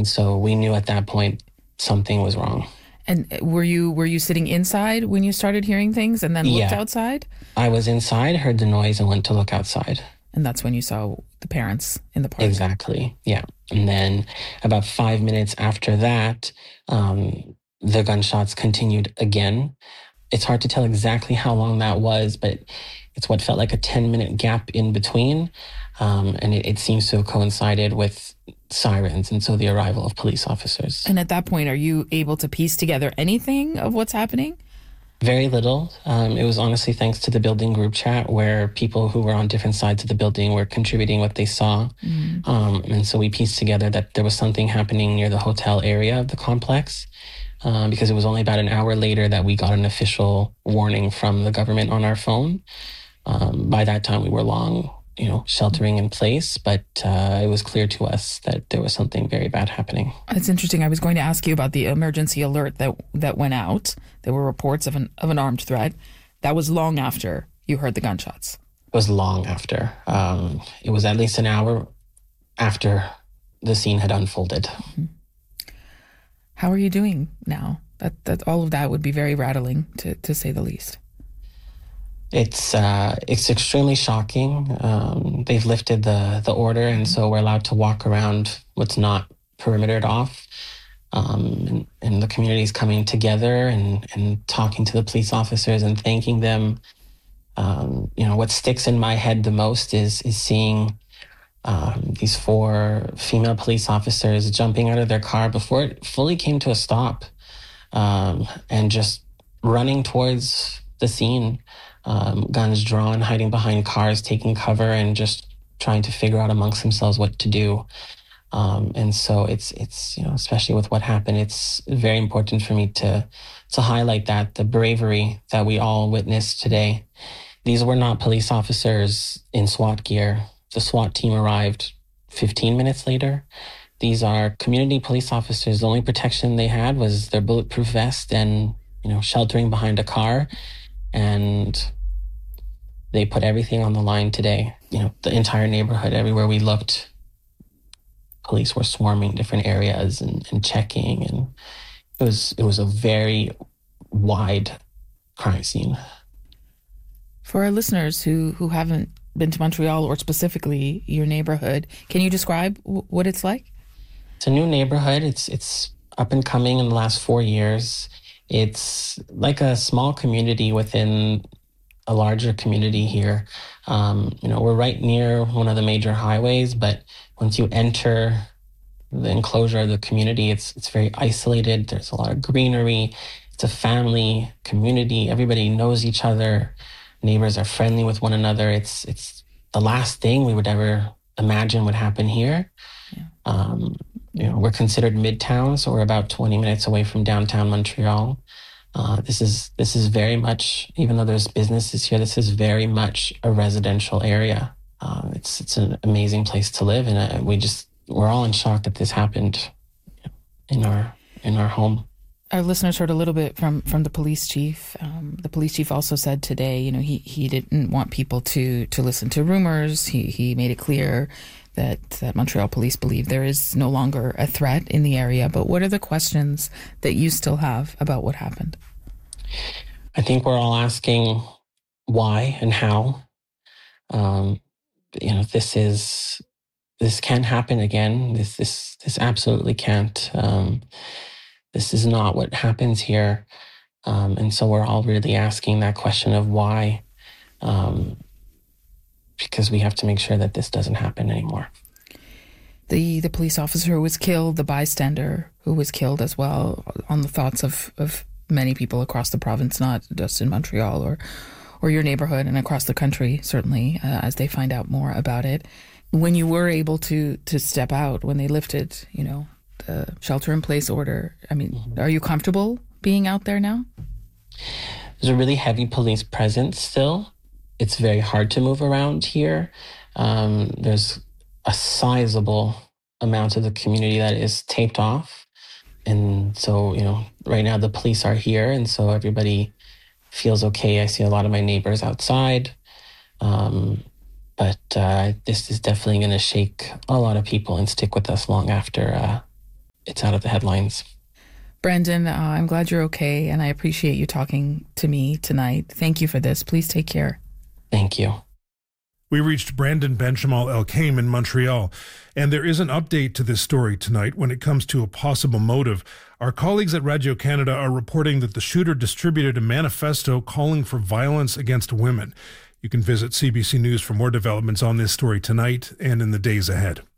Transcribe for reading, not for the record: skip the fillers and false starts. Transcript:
And so we knew at that point something was wrong. And were you sitting inside when you started hearing things and then looked Yeah, outside? I was inside, heard the noise, and went to look outside. And that's when you saw the parents in the park. Exactly. Yeah. And then about 5 minutes after that, the gunshots continued again. It's hard to tell exactly how long that was, but it's what felt like a 10-minute gap in between. And it seems to have coincided with sirens and so the arrival of police officers. And at that point, are you able to piece together anything of what's happening? Very little. It was honestly thanks to the building group chat where people who were on different sides of the building were contributing what they saw. And so we pieced together that there was something happening near the hotel area of the complex. Because it was only about an hour later that we got an official warning from the government on our phone. By that time, we were long, sheltering in place, but it was clear to us that there was something very bad happening. It's interesting. I was going to ask you about the emergency alert that went out. There were reports of an armed threat. That was long after you heard the gunshots. It was long after. It was at least an hour after the scene had unfolded. How are you doing now? That all of that would be very rattling, to say the least. It's extremely shocking. They've lifted the order, and so we're allowed to walk around what's not perimetered off. And the community's coming together and talking to the police officers and thanking them. What sticks in my head the most is seeing these 4 female police officers jumping out of their car before it fully came to a stop, and just running towards the scene, guns drawn, hiding behind cars, taking cover, and just trying to figure out amongst themselves what to do. And so it's especially with what happened, it's very important for me to highlight that the bravery that we all witnessed today. These were not police officers in SWAT gear. The SWAT team arrived 15 minutes later. These are community police officers. The only protection they had was their bulletproof vest and, sheltering behind a car. And they put everything on the line today. The entire neighborhood, everywhere we looked, police were swarming different areas and checking. And it was a very wide crime scene. For our listeners who haven't been to Montreal, or specifically your neighborhood, can you describe what it's like? It's a new neighborhood. It's up and coming in the last 4 years. It's like a small community within a larger community here. We're right near one of the major highways, but once you enter the enclosure of the community, it's very isolated. There's a lot of greenery. It's a family community. Everybody knows each other. Neighbors are friendly with one another. It's the last thing we would ever imagine would happen here. Yeah. We're considered midtown, so we're about 20 minutes away from downtown Montreal. This is very much, even though there's businesses here, this is very much a residential area. It's an amazing place to live, and we're all in shock that this happened in our home. Our listeners heard a little bit from the police chief. The police chief also said today, he didn't want people to listen to rumors. He made it clear that Montreal police believe there is no longer a threat in the area. But what are the questions that you still have about what happened? I think we're all asking why and how. This can't happen again. This absolutely can't. This is not what happens here. And so we're all really asking that question of why, because we have to make sure that this doesn't happen anymore. The police officer who was killed, the bystander who was killed as well, on the thoughts of many people across the province, not just in Montreal or your neighborhood, and across the country, certainly, as they find out more about it. When you were able to step out, when they lifted, the shelter-in-place order, are you comfortable being out there now? There's a really heavy police presence still. It's very hard to move around here. There's a sizable amount of the community that is taped off. And so, right now the police are here, and so everybody feels okay. I see a lot of my neighbors outside. But this is definitely going to shake a lot of people and stick with us long after it's out of the headlines. Brandon, I'm glad you're okay, and I appreciate you talking to me tonight. Thank you for this. Please take care. Thank you. We reached Brandon Benchamal Elkaim in Montreal, and there is an update to this story tonight when it comes to a possible motive. Our colleagues at Radio Canada are reporting that the shooter distributed a manifesto calling for violence against women. You can visit CBC News for more developments on this story tonight and in the days ahead.